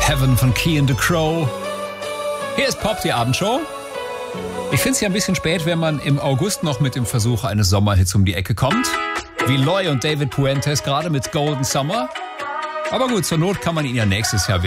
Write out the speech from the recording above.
Heaven von Key and the Crow. Hier ist Pop, die Abendshow. Ich finde es ja ein bisschen spät, wenn man im August noch mit dem Versuch eines Sommerhits um die Ecke kommt. Wie Loy und David Puentes, gerade mit Golden Summer. Aber gut, zur Not kann man ihn ja nächstes Jahr